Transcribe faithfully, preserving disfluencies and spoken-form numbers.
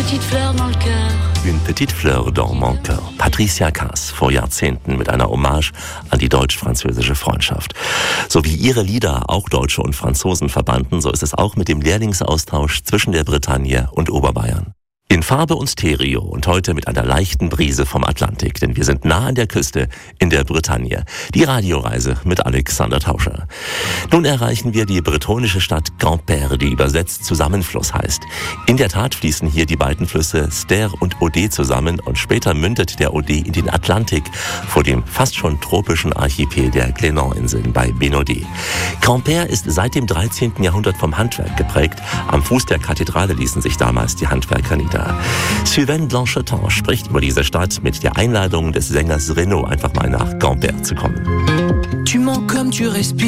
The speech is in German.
petite fleur dans le cœur. Une petite fleur dans mon cœur. Patricia Kaas, vor Jahrzehnten mit einer Hommage an die deutsch-französische Freundschaft. So wie ihre Lieder auch Deutsche und Franzosen verbanden, so ist es auch mit dem Lehrlingsaustausch zwischen der Bretagne und Oberbayern. In Farbe und Stereo und heute mit einer leichten Brise vom Atlantik, denn wir sind nah an der Küste in der Bretagne. Die Radioreise mit Alexander Tauscher. Nun erreichen wir die bretonische Stadt Quimper, die übersetzt Zusammenfluss heißt. In der Tat fließen hier die beiden Flüsse Ster und Odé zusammen und später mündet der Odé in den Atlantik vor dem fast schon tropischen Archipel der Glénan-Inseln bei Bénodet. Quimper ist seit dem dreizehnten Jahrhundert vom Handwerk geprägt. Am Fuß der Kathedrale ließen sich damals die Handwerker nieder. Sylvain Blancheton spricht über diese Stadt mit der Einladung des Sängers Renaud, einfach mal nach Quimper zu kommen. Tu mens comme tu respires.